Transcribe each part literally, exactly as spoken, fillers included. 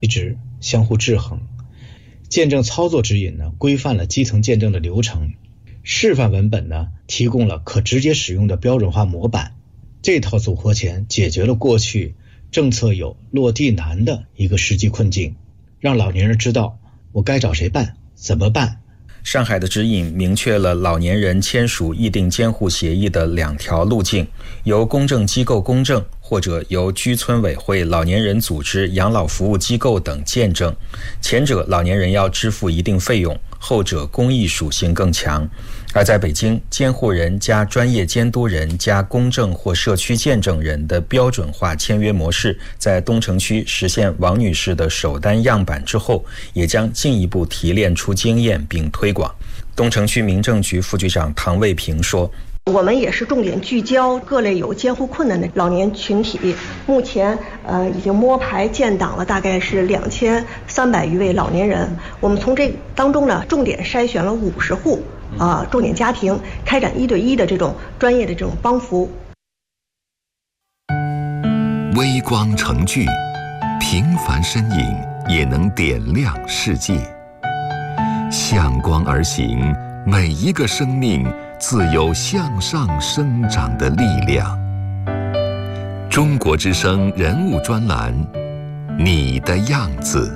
一直相互制衡。见证操作指引呢，规范了基层见证的流程，示范文本呢，提供了可直接使用的标准化模板。这套组合拳解决了过去政策有落地难的一个实际困境，让老年人知道我该找谁办，怎么办。 上海的指引明确了老年人签署议定监护协议的两条路径，由公证机构公证，或者由居村委会、老年人组织、养老服务机构等见证。前者老年人要支付一定费用，后者公益属性更强。而在北京，监护人加专业监督人加公证或社区见证人的标准化签约模式，在东城区实现王女士的首单样板之后，也将进一步提炼出经验并推广。东城区民政局副局长唐卫平说， 我们也是重点聚焦各类有监护困难的老年群体，目前呃已经摸排建档了大概是两千三百余位老年人。我们从这当中呢，重点筛选了五十户啊、呃、重点家庭，开展一对一的这种专业的这种帮扶。 微光成炬，平凡身影也能点亮世界。向光而行，每一个生命自有向上生长的力量。中国之声人物专栏，你的样子。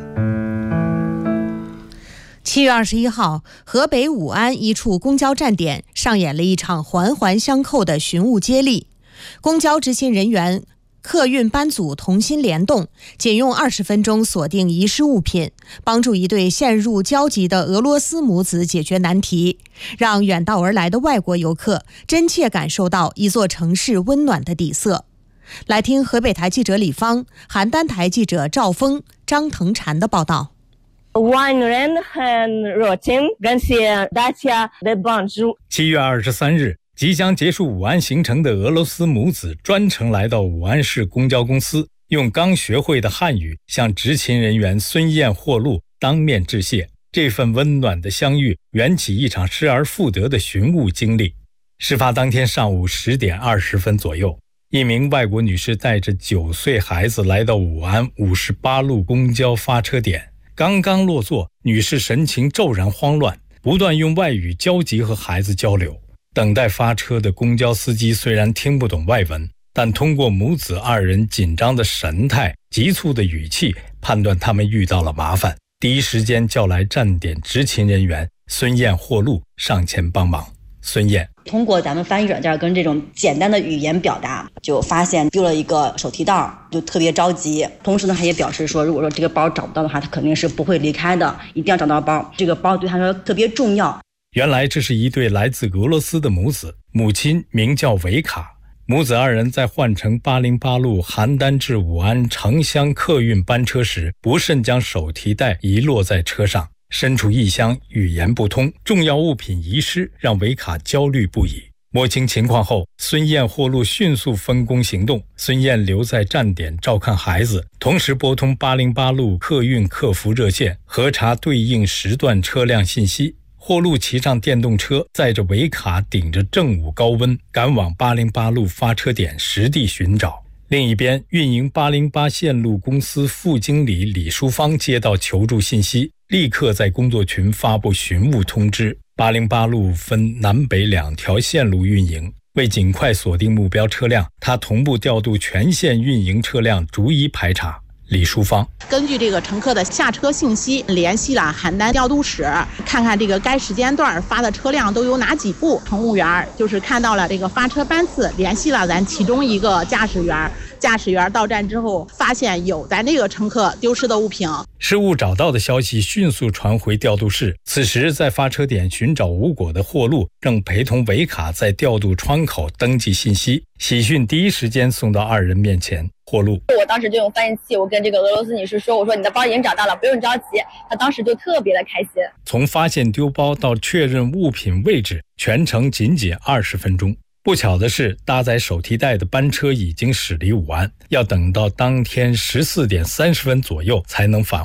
七月二十一号，河北武安一处公交站点上演了一场环环相扣的寻物接力。公交执勤人员、客运班组同心联动，仅用二十分钟锁定遗失物品，帮助一对陷入焦急的俄罗斯母子解决难题，让远道而来的外国游客真切感受到一座城市温暖的底色。来听河北台记者李芳、邯郸台记者赵峰、张腾婵的报道。 武安人很热情，感谢大家的帮助。 七月二十三日，即将结束武安行程的俄罗斯母子专程来到武安市公交公司，用刚学会的汉语向执勤人员孙燕霍路当面致谢。这份温暖的相遇缘起一场失而复得的寻物经历。事发当天上午十点二十分左右，一名外国女士带着九岁孩子来到武安五十八路公交发车点，刚刚落座，女士神情骤然慌乱，不断用外语焦急和孩子交流。等待发车的公交司机虽然听不懂外文，但通过母子二人紧张的神态、急促的语气，判断他们遇到了麻烦，第一时间叫来站点执勤人员孙燕霍路上前帮忙。孙燕通过咱们翻译软件跟这种简单的语言表达，就发现丢了一个手提袋，就特别着急。同时呢，他也表示说，如果说这个包找不到的话，他肯定是不会离开的，一定要找到包。这个包对他说特别重要。 原来这是一对来自俄罗斯的母子，母亲名叫维卡。母子二人在换乘八零八路邯郸至武安城乡客运班车时，不慎将手提袋遗落在车上，身处异乡，语言不通，重要物品遗失，让维卡焦虑不已。摸清情况后，孙燕霍路迅速分工行动。孙燕留在站点照看孩子，同时拨通八零八路客运客服热线，核查对应时段车辆信息。霍路骑上电动车，载着维卡顶着正午高温，赶往八零八路发车点实地寻找。另一边，运营八零八线路公司副经理李淑芳接到求助信息，立刻在工作群发布寻物通知。八零八路分南北两条线路运营，为尽快锁定目标车辆，他同步调度全线运营车辆，逐一排查。李淑芳根据这个乘客的下车信息，联系了邯郸调度室，看看这个该时间段发的车辆都有哪几部。乘务员就是看到了这个发车班次，联系了咱其中一个驾驶员。驾驶员到站之后，发现有咱这个乘客丢失的物品， 失物找到的消息迅速传回调度室。此时在发车点寻找无果的霍路正陪同维卡在调度窗口登记信息，喜讯第一时间送到二人面前。霍路， 我当时就用翻译器，我跟这个俄罗斯女士说，我说你的包已经找到了，不用着急。她当时就特别的开心。 从发现丢包到确认物品位置，全程仅仅二十分钟。不巧的是，搭载手提袋的班车已经驶离武安，要等到当天十四点三十分左右才能返回。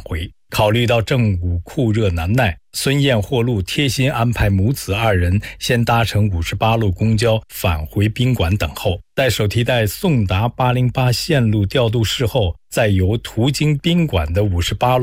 考虑到正午酷热难耐，孙燕或路贴心安排母子二人先搭乘五十八路公交返回宾馆等候，待手提袋送达八零八线路调度室后，再由途经宾馆的五十八路